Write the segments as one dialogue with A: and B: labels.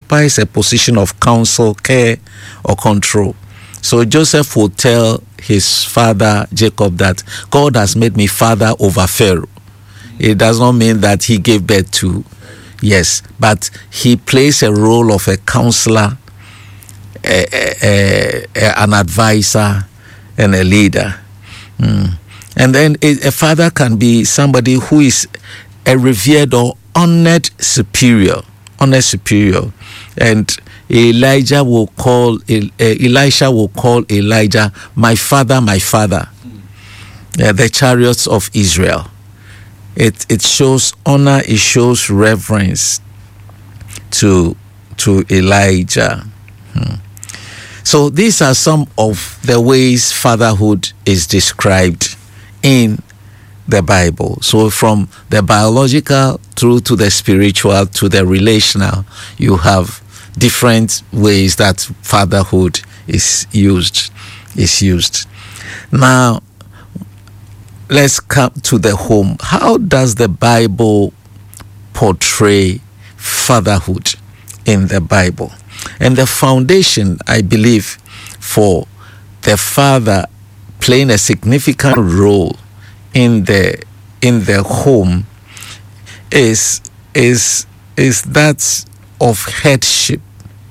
A: occupies a position of counsel, care, or control. So Joseph will tell his father Jacob that God has made me father over Pharaoh. It does not mean that he gave birth to, yes, but he plays a role of a counselor, an advisor, and a leader. And then a father can be somebody who is a revered or honored superior. And Elisha will call Elijah my father, my father. The chariots of Israel. It shows honor, it shows reverence to Elijah. So these are some of the ways fatherhood is described in the Bible. So from the biological through to the spiritual to the relational, you have different ways that fatherhood is used. Now, let's come to the home. How does the Bible portray fatherhood in the Bible? And the foundation, I believe, for the father playing a significant role in the home is that of headship.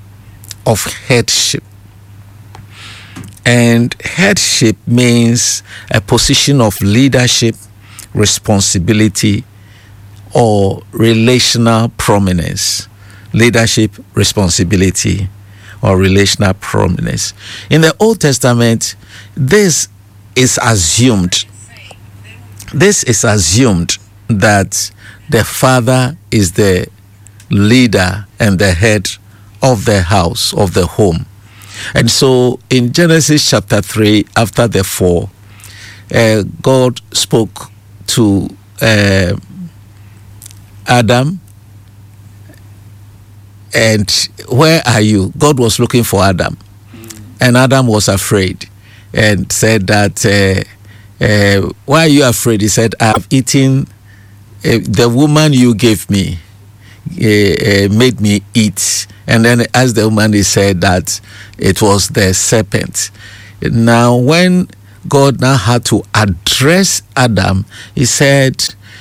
A: And headship means a position of leadership, responsibility, or relational prominence. Leadership, responsibility, or relational prominence. In the Old Testament, this is assumed that the father is the leader and the head of the house, of the home. And so in Genesis chapter 3, after the fall, God spoke to Adam. And where are you? God was looking for Adam. And Adam was afraid and said that, why are you afraid? He said, I have eaten, the woman you gave me made me eat. And then as the woman, he said that it was the serpent. Now, when God now had to address Adam, he said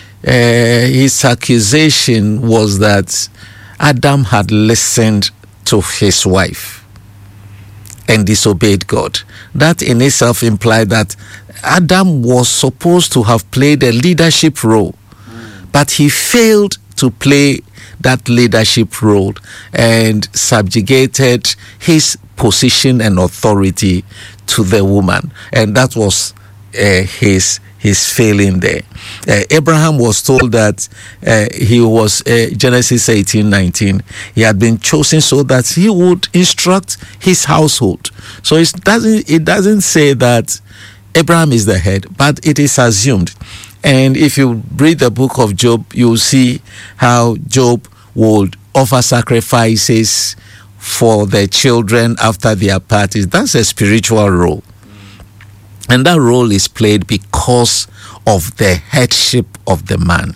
A: his accusation was that Adam had listened to his wife and disobeyed God. That in itself implied that Adam was supposed to have played a leadership role, but he failed to play that leadership role and subjugated his position and authority to the woman. And that was his failing there. Abraham was told that he was, Genesis 18:19, he had been chosen so that he would instruct his household. So it doesn't say that Abraham is the head, but it is assumed. And if you read the book of Job, you'll see how Job would offer sacrifices for their children after their parties. That's a spiritual role. And that role is played because of the headship of the man.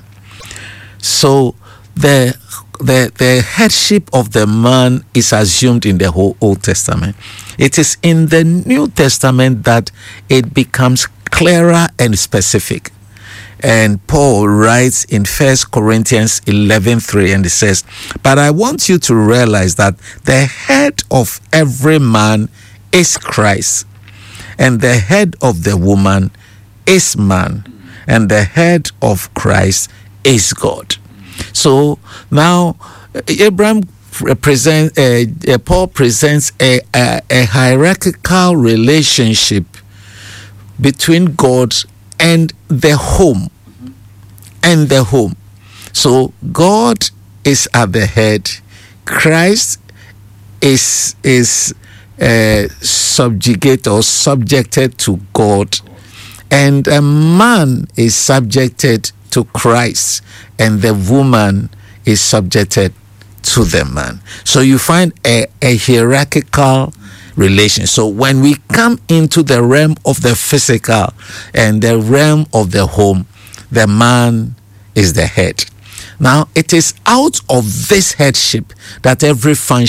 A: So the headship of the man is assumed in the whole Old Testament. It is in the New Testament that it becomes clearer and specific. And Paul writes in 1 Corinthians 11:3, and he says, but I want you to realize that the head of every man is Christ, and the head of the woman is man, and the head of Christ is God. So now Paul presents a hierarchical relationship between God and the home. So God is at the head. Christ is subjected to God, and a man is subjected to Christ, and the woman is subjected to the man. So you find a hierarchical relation. So when we come into the realm of the physical and the realm of the home, the man is the head. Now, it is out of this headship that every function